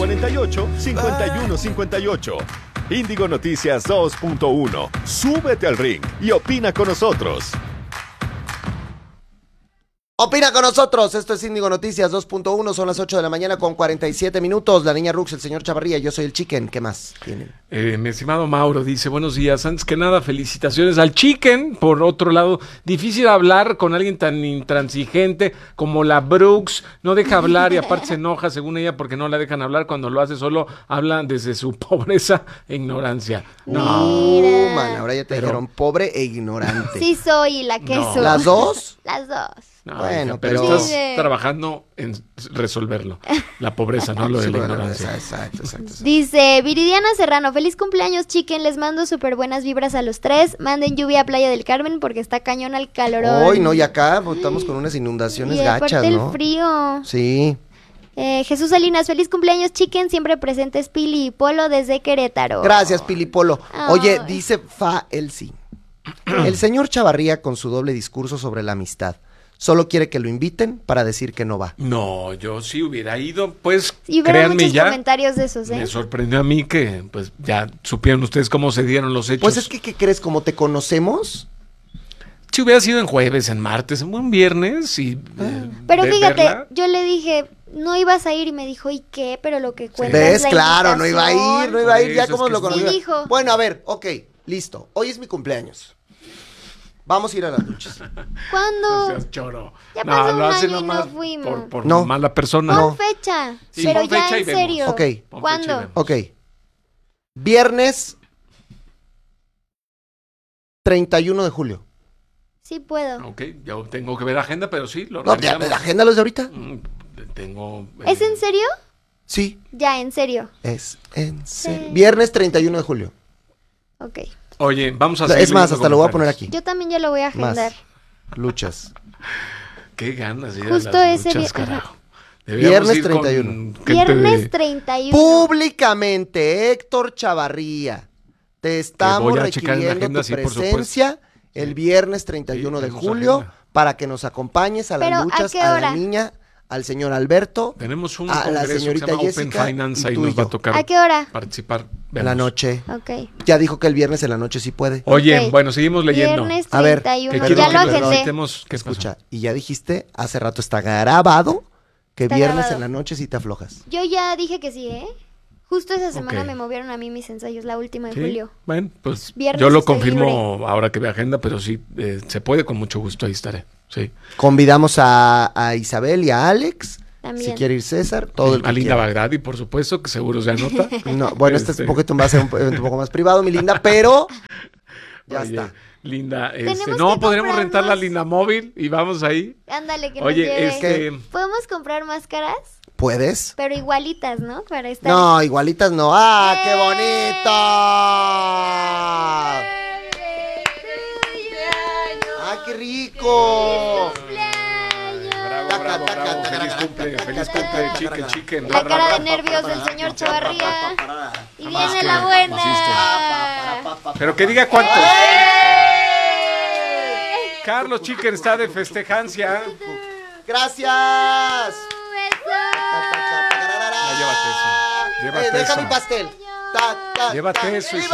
848-5158. Índigo Noticias 2.1. Súbete al ring y opina con nosotros. Opina con nosotros, esto es Índigo Noticias 2.1, son las 8 de la mañana con 47 minutos. La niña Rux, el señor Chavarría, yo soy el Chicken. ¿Qué más tienen? Mi estimado Mauro dice, buenos días, antes que nada felicitaciones al Chicken. Por otro lado, difícil hablar con alguien tan intransigente como la Brooks, no deja hablar y aparte se enoja según ella porque no la dejan hablar, cuando lo hace solo habla desde su pobreza e ignorancia. No, man, ahora ya te dijeron pobre e ignorante. Sí soy la que soy. ¿Las dos? Las dos. No, bueno, hija, pero pero estás trabajando en resolverlo. La pobreza, no lo de la ignorancia. Exacto. Dice Viridiana Serrano, feliz cumpleaños, Chicken. Les mando súper buenas vibras a los tres. Manden lluvia a Playa del Carmen porque está cañón al calorón. Hoy no, y acá estamos con unas inundaciones y gachas, aparte ¿no? el frío. Sí. Jesús Salinas, feliz cumpleaños, Chicken. Siempre presentes Pili y Polo desde Querétaro. Gracias, Pilipolo. Oye, Ay. dice Fa Elsie. El señor Chavarría con su doble discurso sobre la amistad. Solo quiere que lo inviten para decir que no va. No, yo sí hubiera ido, pues Y veo créanme muchos ya. comentarios de esos, Me sorprendió a mí que, pues, ya supieron ustedes cómo se dieron los hechos. Pues es que, ¿qué crees? Como te conocemos, Si hubiera sido en jueves, en martes, en buen viernes y... Pero de fíjate, verla, yo le dije, no ibas a ir y me dijo, ¿y qué? Pero lo que cuenta ¿ves? es la Claro, no iba a ir, Por ya eso como es que lo sí conocemos. dijo. Bueno, a ver, ok, listo. Hoy es mi cumpleaños. Vamos a ir a las duchas. ¿Cuándo? no seas choro. Ya pasó lo un hace año y nomás no fuimos. por No. mala persona. Pon fecha, Sí, pero pon ya fecha y en vemos. serio. Ok. Pon fecha y ¿Cuándo? vemos. Ok. Viernes 31 de julio. Sí puedo. Ok, yo tengo que ver agenda, pero sí, lo No, ya, organizamos. agéndalos de ahorita. Tengo... ¿Es en serio? Sí, Ya, en serio. es en serio. Sí. Viernes 31 de julio. Ok. Oye, vamos a seguir Es más, leyendo hasta lo voy a poner comentarios. aquí. Yo también ya lo voy a Más. agendar. Luchas. Qué ganas de ir Justo a las ese luchas, día- carajo. Viernes ir con 31. gente Viernes de- 31. Públicamente, Héctor Chavarría, te estamos voy a checar en la requiriendo agenda, tu sí, por presencia el viernes 31 Sí, de tenemos julio agenda. para que nos acompañes a las Pero, ¿a luchas, qué a hora? la niña, al señor Alberto, Tenemos un a la congreso que se señorita llama Open Jessica Finance, y ahí tú y nos va a yo. tocar ¿A qué hora? participar. en la Vemos. noche. Ok. Ya dijo que el viernes en la noche sí puede. Oye, Ok. bueno, seguimos leyendo. Viernes A ver, 31. Que perdón, Ya lo perdón. agendé. Necesitemos- ¿qué pasó? Escucha, y ya dijiste, hace rato está grabado, que Está viernes grabado. en la noche sí te aflojas. Yo ya dije que sí, ¿eh? Justo esa semana Ok. me movieron a mí mis ensayos, la última de Sí, julio. bueno, pues Viernes yo lo estoy confirmo ahora que ve agenda, pero sí, se puede, con mucho gusto ahí estaré. Sí. Convidamos a Isabel y a Alex, También. si quiere ir César, todo el que A Linda quiera. Bagradi, por supuesto, que seguro se anota. No, bueno, este es Este. un poquito más, un poco más privado, mi linda, pero ya Oye, está. Linda, Tenemos no, que podremos rentar la comprarnos- Linda Móvil y vamos ahí. Ándale, que nos Oye, lleve. ¿Podemos comprar máscaras? ¿Puedes? Pero igualitas, ¿no? Para estar... No, igualitas no. ¡Ah, qué bonito! ¡Ah, qué rico! Bravo, bravo, feliz cumple, chicken. La cara de nervios del señor Chavarría. Y viene la buena. Pero que diga cuánto. Carlos Chicken está de festejancia. ¡Gracias! Ya, llévate eso, llévate Deja eso. mi pastel. Llévate eso, ¡Viva!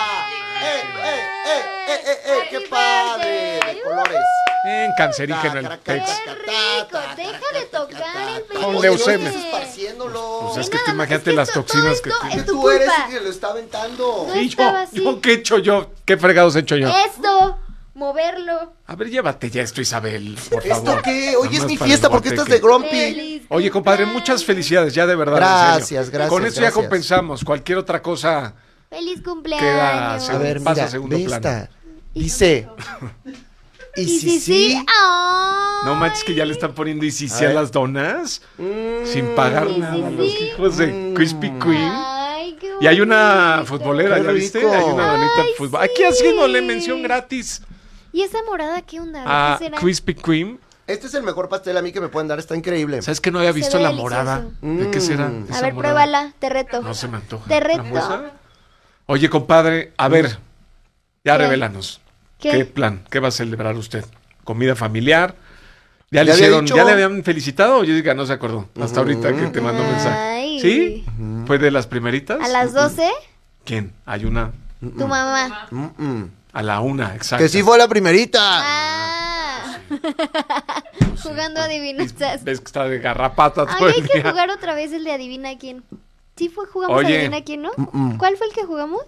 Ay, ¡Qué mi padre! pastel. De colores. En cancerígeno el ¡Qué Tex. rico! Deja de tocar el Con peluche. leucemia. Estás esparciéndolo. Pues es que Nada tú más, imagínate es que las todo toxinas esto que es Que tu tú eres culpa. el que lo está aventando. No ¿Y estaba así. yo qué he hecho yo? ¿Qué fregados he hecho yo? Esto, moverlo. A ver, llévate ya esto, Isabel, por favor. ¿Esto qué? Hoy Nada es más mi para fiesta, el ¿por qué estás guateque. de grumpy? Feliz Oye, compadre, cumpleaños. muchas felicidades, ya de verdad. en Gracias, serio. gracias, Con esto ya gracias. compensamos. Cualquier otra cosa. Feliz Queda cumpleaños. A ver, Pasa a mira, segundo ve plano. esta. Dice. ¿Y si sí? Ay. No manches que ya le están poniendo y si A sí a ver. las donas sin pagar Y si nada. sí. Los hijos de Krispy Kreme. Ay, qué Y hay una bonito. futbolera, Qué ¿ya viste? rico. Hay una donita Ay, fútbol. sí. Aquí haciéndole mención gratis ¿Y esa morada qué onda? a ¿Qué será? Krispy Kreme. Este es el mejor pastel a mí que me pueden dar, está increíble. ¿Sabes que no había Se visto ve la delicioso. morada? ¿De qué será? Mm. esa A ver, morada? pruébala, te reto. No se me antoja. Te reto. ¿Frambuesa? Oye, compadre, a ver, ya ¿Qué? revélanos. ¿Qué? ¿Qué plan? ¿Qué va a celebrar usted? ¿Comida familiar? ¿Ya le Ya había hicieron, dicho. ya le habían felicitado o Jessica no se acordó? Hasta ahorita que te mandó mensaje. Ay, ¿Sí? ¿Fue de las primeritas? A las 12, ¿Quién? Hay una. tu mamá. A la 1, exacto. Que sí fue la primerita. Ah. Jugando adivinanzas. Ves que está de garrapata todo Ay, hay el que día. jugar otra vez el de adivina quién. Sí jugamos Oye. adivina quién, ¿no? ¿Cuál fue el que jugamos?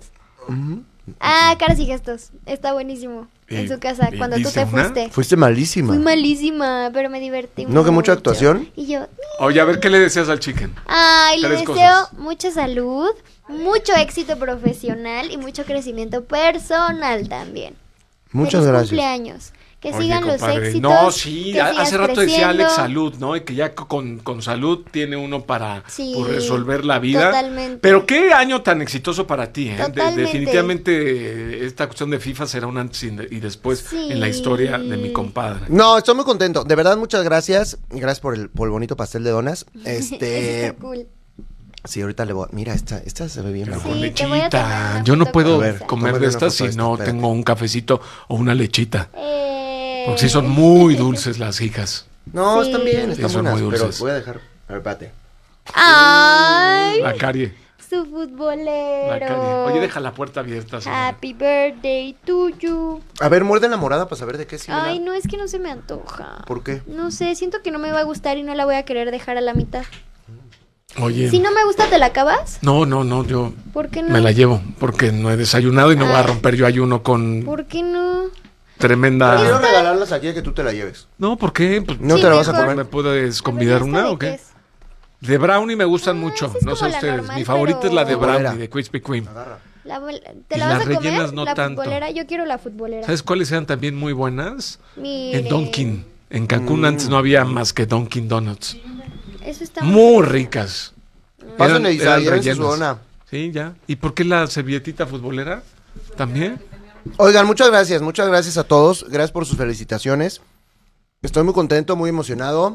Caras y gestos. Está buenísimo. En su casa, ¿Y cuando tú dice te una? fuiste. Fuiste malísima. Fui malísima, pero me divertí ¿No que mucha mucho. actuación? Y yo, Oye, a ver, ¿qué le deseas al chicken? ay, le 3 deseo cosas. mucha salud, mucho éxito profesional y mucho crecimiento personal también. Muchas Feliz gracias. cumpleaños. Que Oye, sigan compadre, los éxitos. No, sí, que hace sigas rato decía Alex creciendo. salud, ¿no? Y que ya con salud tiene uno para Sí, pues, resolver la vida. totalmente. Pero qué año tan exitoso para ti, ¿eh? Totalmente. Definitivamente esta cuestión de FIFA será un antes y después Sí. en la historia de mi compadre. No, estoy muy contento. De verdad, muchas gracias. Gracias por el bonito pastel de donas. Eso está cool. Sí, ahorita le voy. Mira, esta se ve bien. Pero mejor. con Sí, te voy a tomar lechita. una Yo no foto puedo con esa. comer Tómale de una estas foto si de no esta, espérate. tengo un cafecito o una lechita. Porque sí son muy dulces las hijas. No, Sí. están bien, Sí, están son buenas. muy Pero dulces. voy a dejar. A ver, espérate. Ay, La carie. su La futbolero. carie. Oye, deja la puerta abierta. señora. Happy birthday to you. A ver, muerde la morada para saber de qué sí. Ay, no, es que no se me antoja. ¿Por qué? No sé, siento que no me va a gustar y no la voy a querer dejar a la mitad. Oye. Si no me gusta, ¿te la acabas? No, yo ¿Por qué no? me la llevo porque no he desayunado y no voy a Ay. romper yo ayuno con ¿Por qué no? tremenda... Quiero regalarlas aquí que tú te la lleves. No, ¿por qué? Pues, No Sí, te la vas a mejor. comer. ¿me puedes A convidar ver, ¿esta una de o qué qué? es? De brownie me gustan mucho, esa es no sé como la ustedes. normal, Mi favorita es la de pero- brownie, de Krispy Kreme. Agarra. ¿Te Y la vas las a comer? rellenas no la tanto. futbolera, yo quiero la futbolera. ¿Sabes cuáles eran también muy buenas? Mire. En Dunkin'. En Cancún antes no había más que Dunkin' Donuts. Eso está Muy ricas. Pásenle, Eran Isa, llévense su rellenas. dona. Sí, ya. ¿Y por qué la servilletita futbolera? ¿También? Oigan, muchas gracias a todos. Gracias por sus felicitaciones. Estoy muy contento, muy emocionado.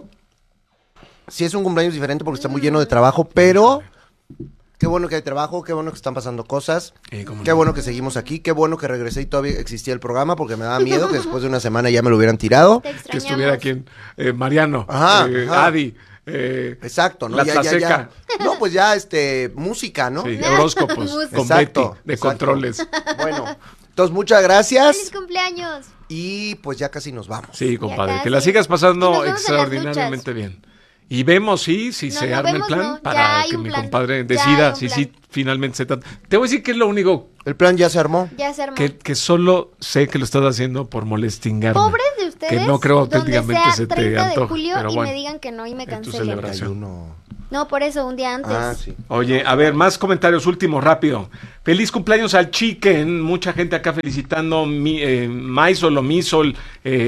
Sí es un cumpleaños diferente porque está muy lleno de trabajo, pero qué bueno que hay trabajo, qué bueno que están pasando cosas. Cómo Qué no. bueno que seguimos aquí, qué bueno que regresé y todavía existía el programa porque me daba miedo que después de una semana ya me lo hubieran tirado. Te Que extrañamos. estuviera aquí Mariano, Ajá, ajá. Adi, Exacto, ¿no? La Ya. Tlaseca. No, pues ya, música, ¿no? sí, horóscopos, Música. con Exacto, Betty, de exacto. controles. Bueno, entonces muchas gracias ¡Feliz cumpleaños! y pues ya casi nos vamos. Sí, compadre, casi. que la sigas Y pasando nos vemos en las extraordinariamente bien. Y vemos, sí, si No, se no arma vemos, el plan no, ya para hay que un mi plan. compadre Ya decida hay un si plan. sí finalmente se trata. Te voy a decir que es lo único El plan ya se armó. Ya se armó. que solo sé que lo estás haciendo por molestingarme. Pobres de ustedes. Que no creo donde auténticamente sea se te 30 de antoje, julio pero y bueno, me digan que no y me es tu cancelen. celebración. Ayuno. No, por eso, un día antes. Ah, sí. Oye, a ver, más comentarios últimos, rápido. Feliz cumpleaños al Chicken. Mucha gente acá felicitando. Maisol o Misol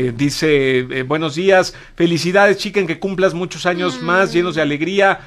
dice, buenos días. Felicidades, Chicken, que cumplas muchos años más, llenos de alegría.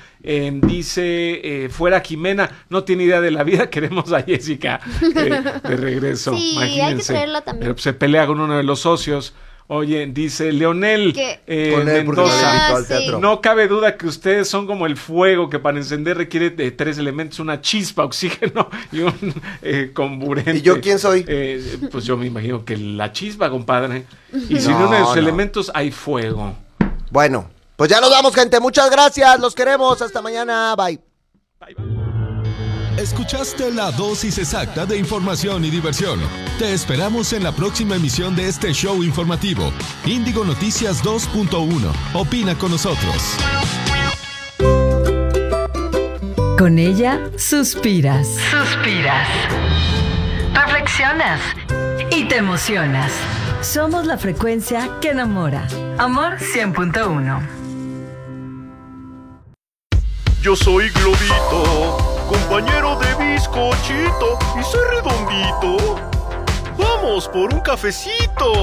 Dice, fuera Jimena, no tiene idea de la vida, queremos a Jessica de regreso. Sí, hay que imagínense. traerla también. Pero se pelea con uno de los socios. Oye, dice Leonel ¿Qué? Con él porque Mendoza. me invitó al sí. teatro. No cabe duda que ustedes son como el fuego que para encender requiere de 3 elementos, una chispa, oxígeno y un comburente. ¿Y yo quién soy? Pues yo me imagino que la chispa, compadre. Y sin No, uno de sus no. elementos hay fuego. Bueno, pues ya nos vamos, gente. Muchas gracias. Los queremos. Hasta mañana. Bye. Escuchaste la dosis exacta de información y diversión. Te esperamos en la próxima emisión de este show informativo. Índigo Noticias 2.1. Opina con nosotros. Con ella suspiras, reflexionas y te emocionas. Somos la frecuencia que enamora. Amor 100.1. Yo soy Globito, compañero de bizcochito, y soy redondito. Vamos por un cafecito.